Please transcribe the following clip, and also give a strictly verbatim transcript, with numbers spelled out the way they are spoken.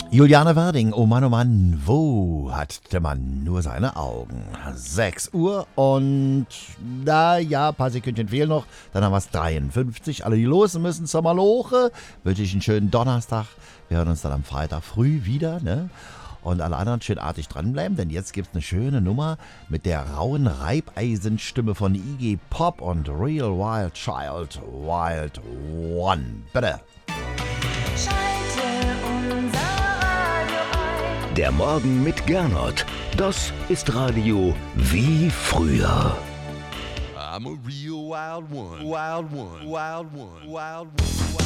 Juliane Werding, oh Mann, oh Mann, wo hat der Mann nur seine Augen? sechs Uhr und na ja, ein paar Sekündchen fehlen noch, dann haben wir es dreiundfünfzig. Alle, die los müssen zur Maloche, wünsche ich einen schönen Donnerstag. Wir hören uns dann am Freitag früh wieder, ne? Und alle anderen schön artig dranbleiben, denn jetzt gibt es eine schöne Nummer mit der rauen Reibeisenstimme von Iggy Pop und Real Wild Child Wild One. Bitte. Der Morgen mit Gernot, das ist Radio wie früher. I'm a real wild one, wild one, wild one, wild one, wild one.